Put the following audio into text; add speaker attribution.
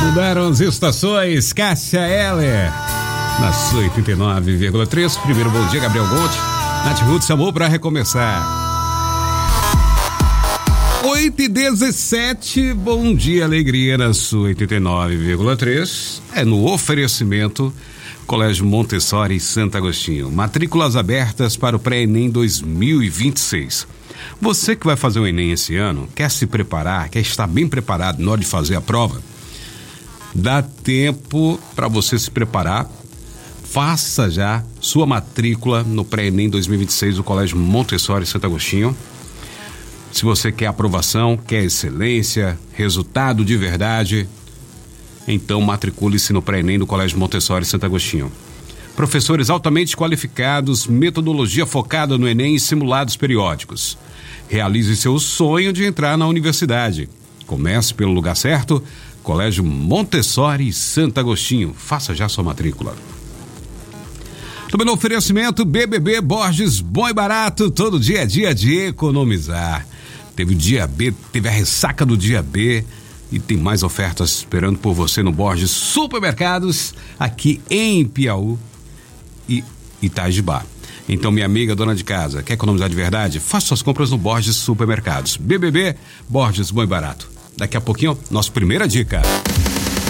Speaker 1: Mudaram as estações, Cássia Eller, na sua 89,3. Primeiro bom dia, Gabriel Gonte. Nath Ruth chamou pra recomeçar. 8h17, bom dia, alegria na sua 89,3. É no oferecimento Colégio Montessori Santo Agostinho. Matrículas abertas para o pré-ENEM 2026. Você que vai fazer o ENEM esse ano, quer se preparar, quer estar bem preparado na hora de fazer a prova? Dá tempo para você se preparar. Faça já sua matrícula no pré-ENEM 2026 do Colégio Montessori Santo Agostinho. Se você quer aprovação, quer excelência, resultado de verdade, então matricule-se no pré-ENEM do Colégio Montessori Santo Agostinho. Professores altamente qualificados, metodologia focada no ENEM e simulados periódicos. Realize seu sonho de entrar na universidade. Comece pelo lugar certo, Colégio Montessori Santo Agostinho. Faça já sua matrícula. Também no oferecimento BBB Borges, bom e barato, todo dia é dia de economizar. Teve o dia B, teve a ressaca do dia B e tem mais ofertas esperando por você no Borges Supermercados, aqui em Piauí e Itajubá. Então, minha amiga dona de casa, quer economizar de verdade? Faça suas compras no Borges Supermercados. BBB Borges, bom e barato. Daqui a pouquinho, nossa primeira dica.